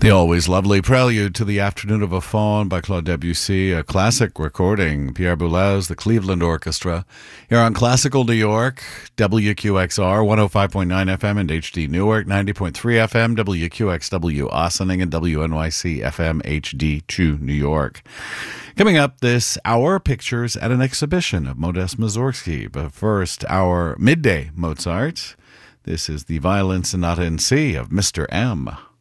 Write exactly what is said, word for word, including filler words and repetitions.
The always lovely prelude to the Afternoon of a Faun by Claude Debussy, a classic recording, Pierre Boulez, the Cleveland Orchestra, here on Classical New York, W Q X R, one oh five point nine F M and H D Newark, ninety point three F M, W Q X W Ossining, and W N Y C F M H D two New York. Coming up this hour, pictures at an exhibition of Modest Mussorgsky, but first, our midday Mozart. This is the Violin Sonata in C of Mister M.